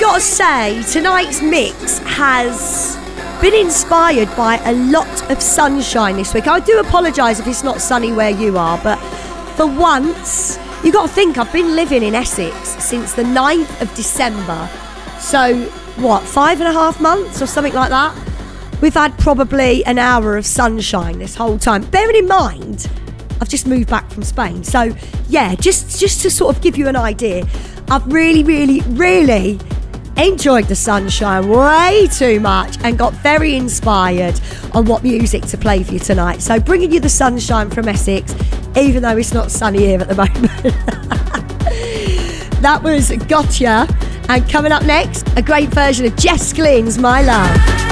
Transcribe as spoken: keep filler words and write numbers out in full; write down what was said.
got to say, tonight's mix has been inspired by a lot of sunshine this week. I do apologise if it's not sunny where you are, but for once, you got to think, I've been living in Essex since the ninth of December. So, what, five and a half months or something like that? We've had probably an hour of sunshine this whole time. Bearing in mind, I've just moved back from Spain. So, yeah, just, just to sort of give you an idea, I've really, really, really enjoyed the sunshine way too much and got very inspired on what music to play for you tonight. So bringing you the sunshine from Essex, even though it's not sunny here at the moment. That was Gotcha. And coming up next, a great version of Jess Glynne's My Love.